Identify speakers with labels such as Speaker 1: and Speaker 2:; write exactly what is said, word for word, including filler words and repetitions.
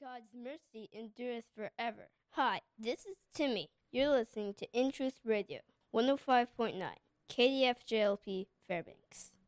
Speaker 1: God's mercy endureth forever. Hi, this is Timmy. You're listening to In Truth Radio, one oh five point nine, K D F J L P Fairbanks.